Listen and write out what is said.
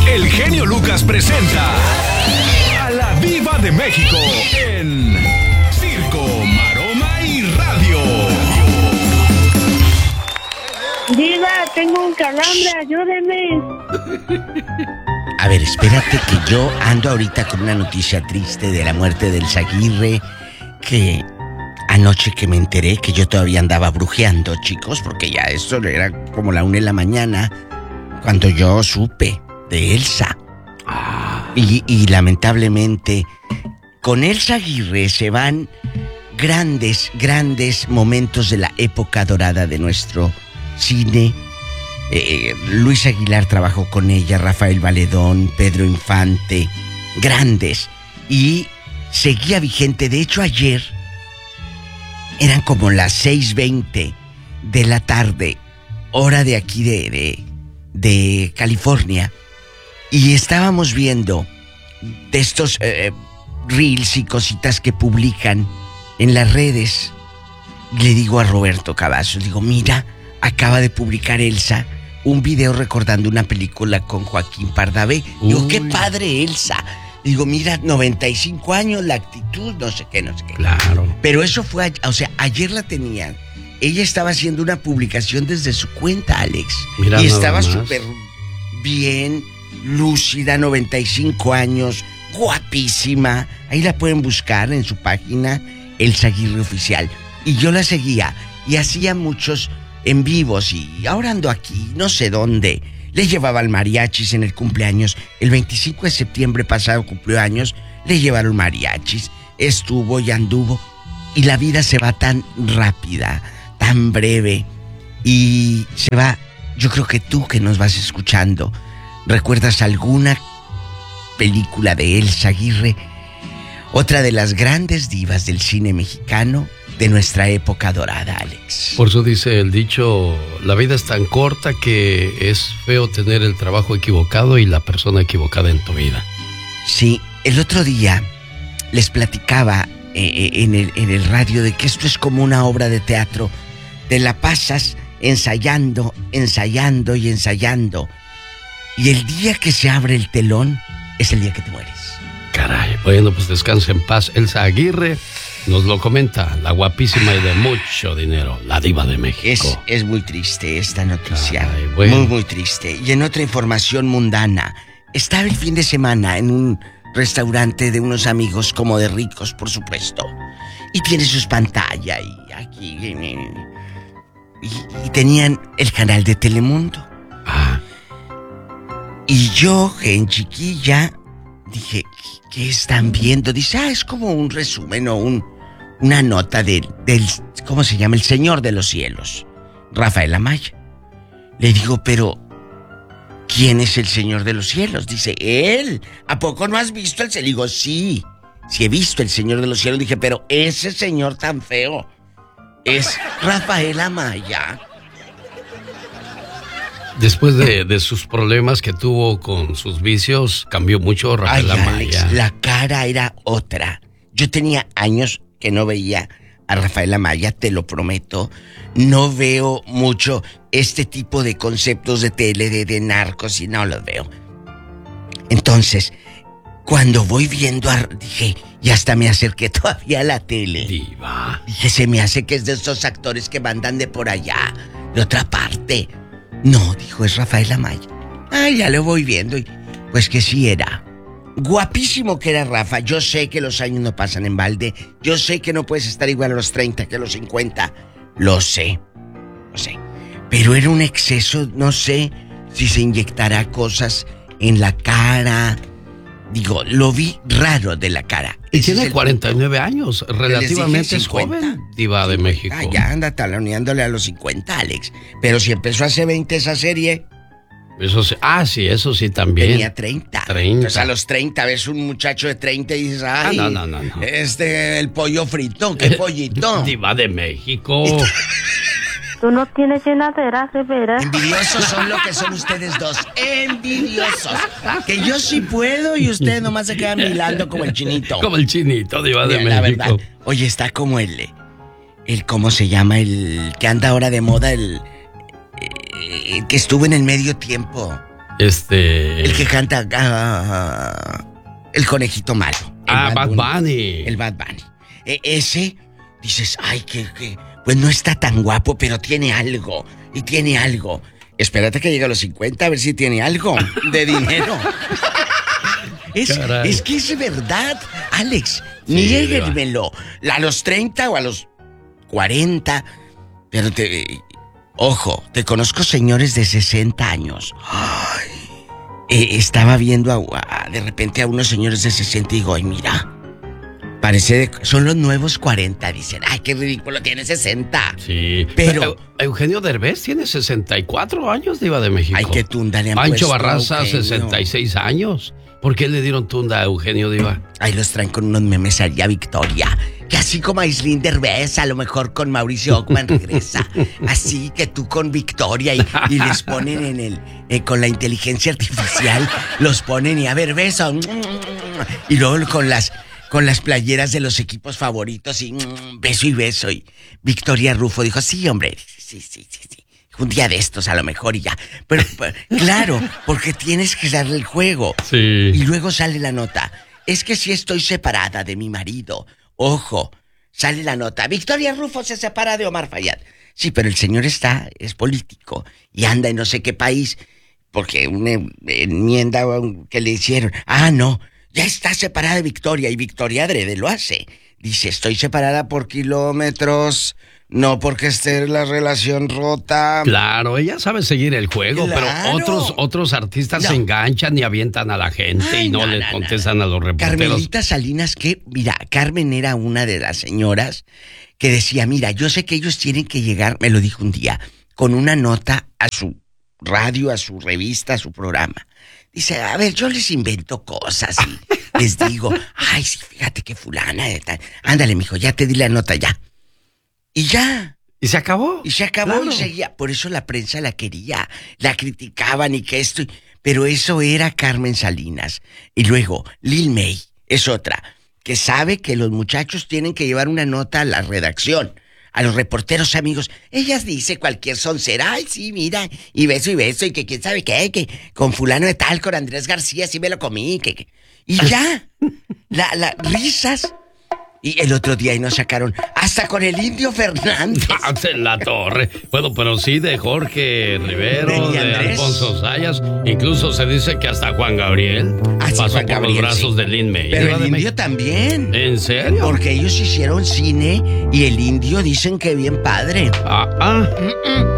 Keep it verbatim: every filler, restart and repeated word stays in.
el genio Lucas presenta a la Diva de México en Circo, Maroma y Radio. Diva, tengo un calambre, ayúdeme. A ver, espérate que yo ando ahorita con una noticia triste de la muerte del Aguirre, que anoche que me enteré que yo todavía andaba brujeando, chicos, porque ya esto era como la una de la mañana cuando yo supe de Elsa. Y, y lamentablemente con Elsa Aguirre se van grandes, grandes momentos de la época dorada de nuestro cine. Eh, Luis Aguilar trabajó con ella, Rafael Valedón, Pedro Infante, grandes, y seguía vigente. De hecho, ayer eran como las seis veinte de la tarde, hora de aquí de, de, de California, y estábamos viendo de estos eh, reels y cositas que publican en las redes. Le digo a Roberto Cavazos, digo, mira, acaba de publicar Elsa un video recordando una película con Joaquín Pardavé. Digo, qué padre Elsa. Digo, mira, noventa y cinco años, la actitud, no sé qué, no sé qué. Claro. Pero eso fue, o sea, ayer la tenían. Ella estaba haciendo una publicación desde su cuenta, Alex. Mira, y estaba súper bien, lúcida, noventa y cinco años, guapísima. Ahí la pueden buscar en su página, Elsa Aguirre Oficial. Y yo la seguía y hacía muchos en vivos, y ahora ando aquí, no sé dónde. Le llevaba al mariachis en el cumpleaños. El veinticinco de septiembre pasado cumplió años. Le llevaron mariachis. Estuvo y anduvo. Y la vida se va tan rápida, tan breve. Y se va, yo creo que tú que nos vas escuchando, ¿recuerdas alguna película de Elsa Aguirre? Otra de las grandes divas del cine mexicano de nuestra época dorada, Alex. Por eso dice el dicho, la vida es tan corta que es feo tener el trabajo equivocado y la persona equivocada en tu vida. Sí, el otro día les platicaba eh, en, el, en el radio de que esto es como una obra de teatro. Te la pasas ensayando, ensayando y ensayando. Y el día que se abre el telón es el día que te mueres. Caray, bueno, pues descansa en paz. Elsa Aguirre nos lo comenta, la guapísima y de mucho dinero, la diva de México. Es, es muy triste esta noticia. Caray, bueno. Muy, muy triste. Y en otra información mundana, estaba el fin de semana en un restaurante de unos amigos como de ricos, por supuesto. Y tiene sus pantallas y aquí... Y, y tenían el canal de Telemundo. Ah. Y yo, en chiquilla, dije, ¿qué están viendo? Dice, ah, es como un resumen o un, una nota del, del, ¿cómo se llama? El Señor de los Cielos, Rafael Amaya. Le digo, pero, ¿quién es el Señor de los Cielos? Dice, él. ¿A poco no has visto el? Le digo, sí, sí he visto el Señor de los Cielos. Dije, pero ese señor tan feo es Rafael Amaya. Después de, de sus problemas que tuvo con sus vicios, cambió mucho Rafael Ay, Amaya. Alex, la cara era otra. Yo tenía años que no veía a Rafael Amaya, te lo prometo. No veo mucho este tipo de conceptos de tele, de, de narcos, y no los veo. Entonces, cuando voy viendo, a, dije, y hasta me acerqué todavía a la tele. Diva. Dije, se me hace que es de estos actores que mandan de por allá, de otra parte. No, dijo, es Rafael Amaya. Ay, ya lo voy viendo. Y pues que sí era. Guapísimo que era Rafa. Yo sé que los años no pasan en balde. Yo sé que no puedes estar igual a los treinta que a los cincuenta. Lo sé. Lo sé. Pero era un exceso, no sé si se inyectará cosas en la cara. Digo, lo vi raro de la cara. Y tiene el... cuarenta y nueve años, relativamente es joven, diva de México. Ah, ya anda taloneándole a los cincuenta, Alex. Pero si empezó hace veinte esa serie... Eso sí, ah, sí, eso sí también. Tenía treinta. treinta. Entonces a los treinta ves un muchacho de treinta y dices, ay, ah, no, no, no, no. Este, el pollo frito, qué pollito. Diva de México. Tú no tienes llenadera, Rivera. Envidiosos son lo que son ustedes dos. Envidiosos. Que yo sí puedo y ustedes nomás se quedan mirando como el chinito. Como el chinito, diva de Mira, México. La verdad. Oye, está como el... el ¿cómo se llama? El que anda ahora de moda, el... el que estuvo en el medio tiempo. Este... El que canta... Uh, el conejito malo. El ah, Bad Bunny. Bunny. El Bad Bunny. E ese, dices, ay, que, que... Pues no está tan guapo, pero tiene algo. Y tiene algo. Espérate que llegue a los cincuenta a ver si tiene algo de dinero. Es, es que es verdad, Alex. Sí, niéguenmelo. A los treinta o a los cuarenta. Pero te... Ojo, te conozco señores de sesenta años. Ay, eh, estaba viendo a, a, de repente a unos señores de sesenta y digo, ay, mira, parece de, son los nuevos cuarenta. Dicen, ay, qué ridículo, tiene sesenta. Sí, pero... Eugenio Derbez tiene sesenta y cuatro años, Diva de México. Ay, qué tunda le han Pancho puesto, Barraza, Eugenio. sesenta y seis años. ¿Por qué le dieron tunda a Eugenio, Diva? Ahí los traen con unos memes allá, Victoria. Que así como Aislinn Derbez, a lo mejor con Mauricio Ockman regresa. Así que tú con Victoria y, y les ponen en el... Eh, con la inteligencia artificial, los ponen y a ver, beso. Y luego con las... Con las playeras de los equipos favoritos y beso y beso. Y Victoria Rufo dijo, sí, hombre, sí, sí, sí, sí. Un día de estos a lo mejor y ya. Pero, pero claro, porque tienes que darle el juego. Sí. Y luego sale la nota. Es que si estoy separada de mi marido. Ojo, sale la nota. Victoria Rufo se separa de Omar Fayad. Sí, pero el señor está, es político y anda en no sé qué país. Porque una enmienda que le hicieron. Ah, no, ya está separada de Victoria y Victoria adrede lo hace. Dice, estoy separada por kilómetros... No porque esté la relación rota. Claro, ella sabe seguir el juego, claro. Pero otros otros artistas no. se enganchan y avientan a la gente. Ay, y no, no le no, contestan no. a los reporteros. Carmelita Salinas, que, mira, Carmen era una de las señoras que decía, mira, yo sé que ellos tienen que llegar, me lo dijo un día, con una nota a su radio, a su revista, a su programa. Dice, a ver, yo les invento cosas y les digo, ay, sí, fíjate que fulana de tal. Ándale, mijo, ya te di la nota, ya. Y ya. Y se acabó. Y se acabó claro. y seguía. Por eso la prensa la quería. La criticaban y que esto... Pero eso era Carmen Salinas. Y luego, Lil May es otra. Que sabe que los muchachos tienen que llevar una nota a la redacción. A los reporteros amigos. Ellas dice cualquier soncera. Ay, sí, mira. Y beso y beso. Y que quién sabe qué. Que con fulano de tal, con Andrés García, sí me lo comí. Que, que... Y ya. la, la, risas... Y el otro día ahí nos sacaron hasta con el Indio Fernández. En la torre. Bueno, pero sí de Jorge Rivero, de, de Alfonso Sayas. Incluso se dice que hasta Juan Gabriel ah, sí, pasó Juan por Gabriel, los brazos sí. de Lin May. Pero el Indio también. ¿En serio? Porque ellos hicieron cine y el Indio dicen que bien padre. Ah, ah. Mm-mm.